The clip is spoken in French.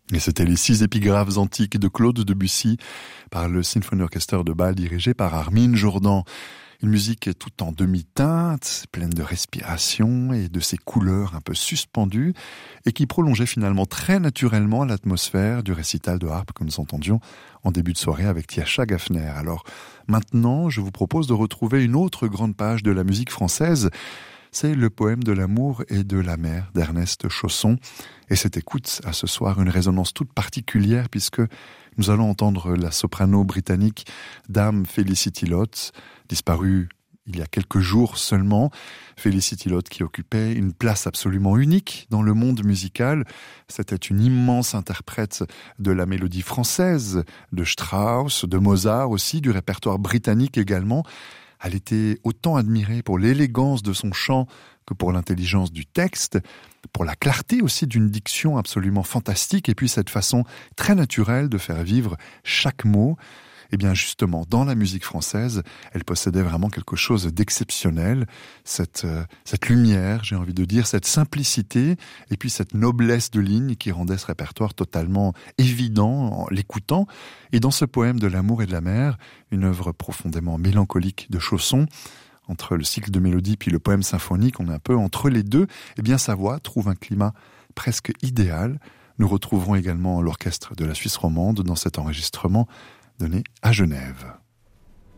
Et c'était les 6 épigraphes antiques de Claude Debussy par le Symphony Orchestra de Bâle dirigé par Armin Jourdan. Une musique tout en demi-teinte, pleine de respiration et de ces couleurs un peu suspendues et qui prolongeait finalement très naturellement l'atmosphère du récital de harpe que nous entendions en début de soirée avec Tiascha Gaffner. Alors maintenant, je vous propose de retrouver une autre grande page de la musique française. C'est le poème de l'amour et de la mer d'Ernest Chausson. Et cette écoute a ce soir une résonance toute particulière puisque nous allons entendre la soprano britannique Dame Felicity Lott, disparue il y a quelques jours seulement. Felicity Lott qui occupait une place absolument unique dans le monde musical. C'était une immense interprète de la mélodie française, de Strauss, de Mozart aussi, du répertoire britannique également. Elle était autant admirée pour l'élégance de son chant que pour l'intelligence du texte, pour la clarté aussi d'une diction absolument fantastique, et puis cette façon très naturelle de faire vivre chaque mot. Et bien justement, dans la musique française, elle possédait vraiment quelque chose d'exceptionnel, cette lumière, j'ai envie de dire, cette simplicité, et puis cette noblesse de ligne qui rendait ce répertoire totalement évident en l'écoutant. Et dans ce poème de l'amour et de la mer, une œuvre profondément mélancolique de Chausson, entre le cycle de mélodie puis le poème symphonique, on est un peu entre les deux, et bien sa voix trouve un climat presque idéal. Nous retrouverons également l'orchestre de la Suisse romande dans cet enregistrement donné à Genève.